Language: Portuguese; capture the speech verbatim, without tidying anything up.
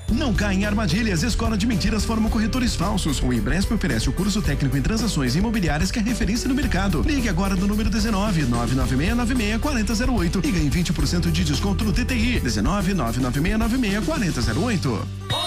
Não cai em armadilhas. Escola de Mentiras forma corretores falsos. O Ibresp oferece o curso técnico em transações imobiliárias que é referência no mercado. Ligue agora no número dezenove, nove nove seis nove seis, quatro zero zero oito e ganhe vinte por cento de desconto no T T I. dezenove, nove nove seis nove seis, quatro zero zero oito.